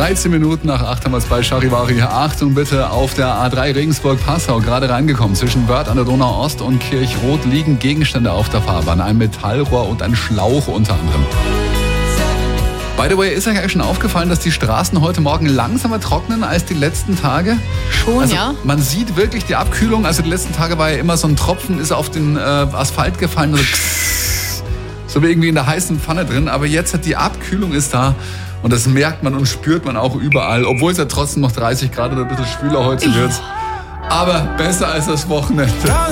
13 Minuten nach 8 haben wir es bei Charivari. Achtung bitte, auf der A3 Regensburg-Passau, gerade reingekommen. Zwischen Wörth an der Donau Ost und Kirchroth liegen Gegenstände auf der Fahrbahn. Ein Metallrohr und ein Schlauch unter anderem. By the way, ist euch eigentlich schon aufgefallen, dass die Straßen heute Morgen langsamer trocknen als die letzten Tage? Schon, also, ja. Man sieht wirklich die Abkühlung. Also die letzten Tage war ja immer so ein Tropfen, ist auf den Asphalt gefallen. So wie irgendwie in der heißen Pfanne drin. Aber jetzt hat die Abkühlung ist da. Und das merkt man und spürt man auch überall. Obwohl es ja trotzdem noch 30 Grad oder ein bisschen schwüler heute wird. Aber besser als das Wochenende.